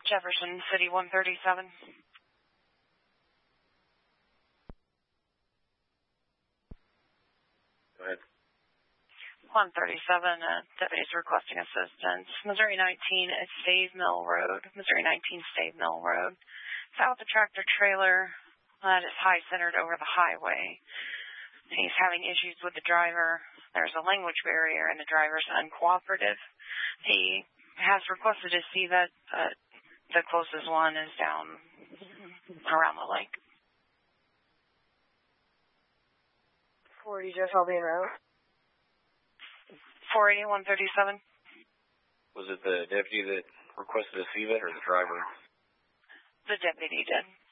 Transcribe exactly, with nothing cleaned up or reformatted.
Jefferson City one thirty-seven. Go ahead. one thirty-seven, uh, deputies requesting assistance. Missouri nineteen at Stave Mill Road. Missouri nineteen Stave Mill Road. South of tractor trailer that is high-centered over the highway. He's having issues with the driver. There's a language barrier and the driver's uncooperative. He has requested to see that uh, the closest one is down around the lake. forty Jeff Albion Road. four eighty, one thirty-seven. Was it the deputy that requested to see that or the driver? The deputy did.